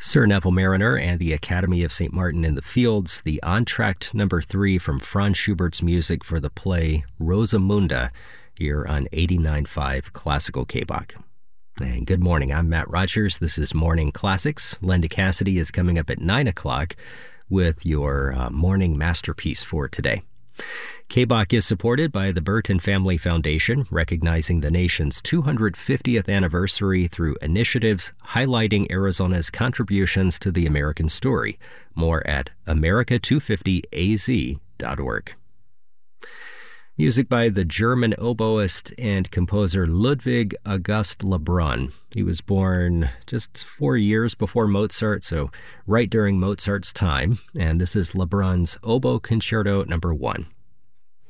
Sir Neville Mariner and the Academy of St. Martin in the Fields, the entr'acte number 3 from Franz Schubert's music for the play Rosamunde, here on 89.5 Classical KBOK. And good morning, I'm Matt Rogers. This is Morning Classics. Linda Cassidy is coming up at 9 o'clock with your morning masterpiece for today. KBOK is supported by the Burton Family Foundation, recognizing the nation's 250th anniversary through initiatives highlighting Arizona's contributions to the American story. More at america250az.org. Music by the German oboist and composer Ludwig August Lebrun. He was born just 4 years before Mozart, so right during Mozart's time, and this is Lebrun's Oboe Concerto No. 1.